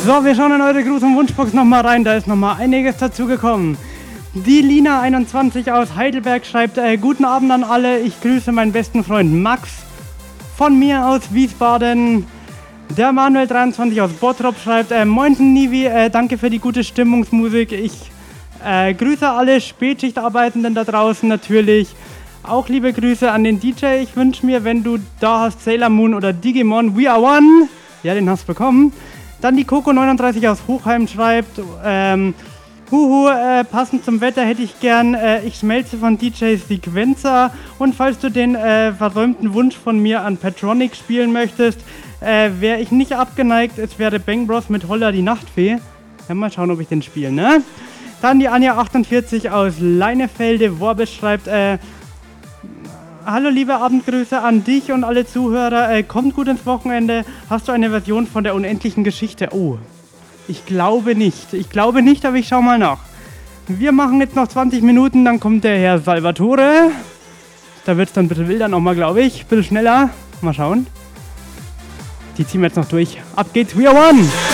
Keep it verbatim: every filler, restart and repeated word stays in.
So, wir schauen in eure Gruß- und Wunschbox nochmal rein, da ist nochmal einiges dazugekommen. Die Lina einundzwanzig aus Heidelberg schreibt, äh, guten Abend an alle, ich grüße meinen besten Freund Max von mir aus Wiesbaden. Der Manuel dreiundzwanzig aus Bottrop schreibt, äh, Moinsen Nivi, äh, danke für die gute Stimmungsmusik. Ich äh, grüße alle Spätschichtarbeitenden da draußen natürlich. Auch liebe Grüße an den D J. Ich wünsche mir, wenn du da hast, Sailor Moon oder Digimon, We Are One. Ja, den hast du bekommen. Dann die Coco neununddreißig aus Hochheim schreibt, ähm, Huhu, äh, passend zum Wetter hätte ich gern, äh, ich schmelze von D J Sequencer. Und falls du den äh, versäumten Wunsch von mir an Patronic spielen möchtest, äh, wäre ich nicht abgeneigt, es wäre Bang Bros mit Holla die Nachtfee. Ja, mal schauen, ob ich den spiele, ne? Dann die Anja achtundvierzig aus Leinefelde, Worbis schreibt, äh, hallo liebe Abendgrüße an dich und alle Zuhörer, äh, kommt gut ins Wochenende. Hast du eine Version von der unendlichen Geschichte? Oh, ich glaube nicht. Ich glaube nicht, aber ich schau mal nach. Wir machen jetzt noch zwanzig Minuten, dann kommt der Herr Salvatore. Da wird es dann ein bisschen wilder nochmal, glaube ich. Ein bisschen schneller. Mal schauen. Die ziehen wir jetzt noch durch. Ab geht's, We Are One!